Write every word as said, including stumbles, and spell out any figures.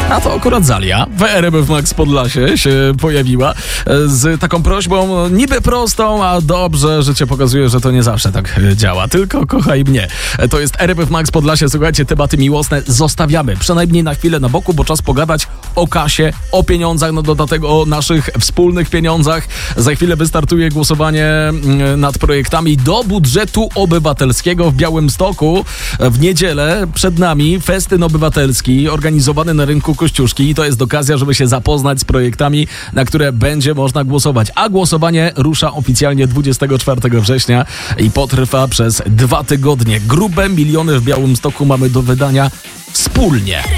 A to akurat Zalia w R M F Max Podlasie się pojawiła z taką prośbą niby prostą, a dobrze, że cię pokazuje, że to nie zawsze tak działa. Tylko kochaj mnie. To jest R M F Max Podlasie. Słuchajcie, tematy miłosne zostawiamy przynajmniej na chwilę na boku, bo czas pogadać o kasie, o pieniądzach, no dodatek o naszych wspólnych pieniądzach. Za chwilę wystartuje głosowanie nad projektami do budżetu obywatelskiego w Białymstoku. W niedzielę przed nami festyn obywatelski organizowany na rynku Kościuszki i to jest okazja, żeby się zapoznać z projektami, na które będzie można głosować. A głosowanie rusza oficjalnie dwudziestego czwartego września i potrwa przez dwa tygodnie. Grube miliony w Białymstoku mamy do wydania wspólnie.